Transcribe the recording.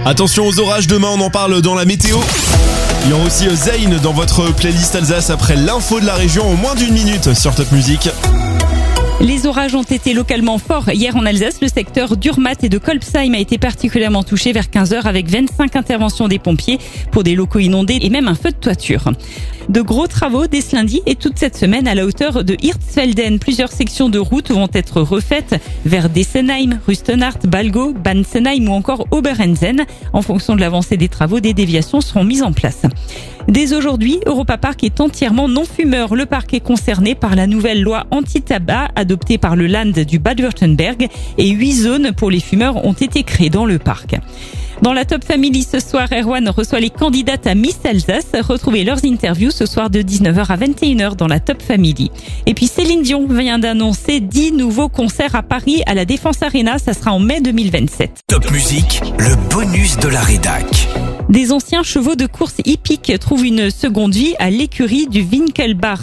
Attention aux orages demain, on en parle dans la météo. Il y aura aussi Zayn dans votre playlist Alsace après l'info de la région en moins d'une minute sur Top Music. Les orages ont été localement forts hier en Alsace. Le secteur d'Urmatt et de Kolbsheim a été particulièrement touché vers 15h avec 25 interventions des pompiers pour des locaux inondés et même un feu de toiture. De gros travaux dès ce lundi et toute cette semaine à la hauteur de Hirtsfelden. Plusieurs sections de route vont être refaites vers Dessenheim, Rustenart, Balgo, Bansenheim ou encore Oberensen. En fonction de l'avancée des travaux, des déviations seront mises en place. Dès aujourd'hui, Europa Park est entièrement non-fumeur. Le parc est concerné par la nouvelle loi anti-tabac adoptée par le Land du Bade-Württemberg et 8 zones pour les fumeurs ont été créées dans le parc. Dans la Top Family ce soir, Erwan reçoit les candidates à Miss Alsace. Retrouvez leurs interviews ce soir de 19h à 21h dans la Top Family. Et puis Céline Dion vient d'annoncer 10 nouveaux concerts à Paris à la Défense Arena. Ça sera en mai 2027. Top Music, le bonus de la rédac. Des anciens chevaux de course hippiques trouvent une seconde vie à l'écurie du Winkelbach.